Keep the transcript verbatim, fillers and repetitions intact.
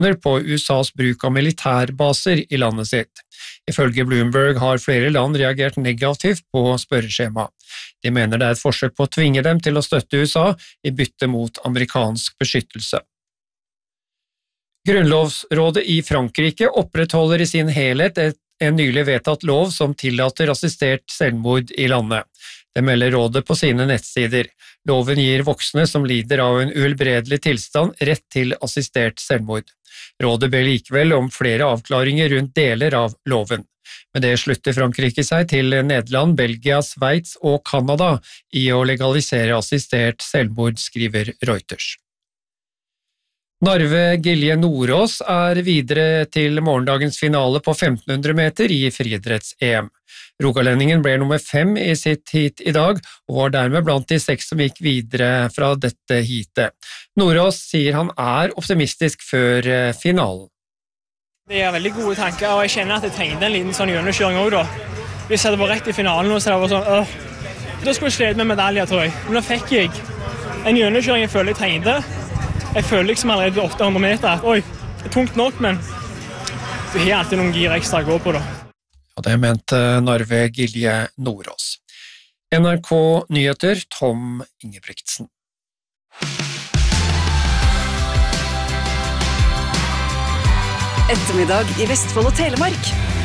reaksjoner på U S A's bruk av militærbaser i landet sitt. Ifølge Bloomberg har flere land reagert negativt på spørreskjemaet. De mener det er et forsøk på å tvinge dem til å støtte U S A i bytte mot amerikansk beskyttelse. Grunnlovsrådet i Frankrike opprettholder i sin helhet et, en nylig vedtatt lov som tillater assistert selvmord i landet. Det melder rådet på sine nettsider. Loven gir voksne som lider av en uhelbredelig tilstand rett til assistert selvmord. Rådet ber likevel om flere avklaringer rundt deler av loven. Med det slutter Frankrike seg til Nederland, Belgia, Sveits og Kanada i å legalisere assistert selvmord, skriver Reuters. Narve Gilje Nordås er videre til morgendagens finale på femten hundre meter i friidretts-E M. Rogalendingen ble nummer fem i sitt heat i dag, og var dermed blant de seks som gikk videre fra dette heatet. Nordås sier han er optimistisk før finalen. Det er veldig gode tanker, og jeg kjenner at jeg trengte en liten sånn gjennomkjøring også da. Hvis jeg hadde vært rett i finalen nå, så hadde det vært sånn, øh, da skulle jeg slede med medaljer, tror jeg. Men nå fikk jeg en gjennomkjøring jeg føler jeg trengte. Jeg føler liksom allerede ved åtte hundre meter at oi, det er tungt nok, men det er alltid noen gir ekstra å gå på da. Og det mente Narve Gilje Nordås. N R K Nyheter, Tom Ingebrigtsen. Ettermiddag i Vestfold og Telemark.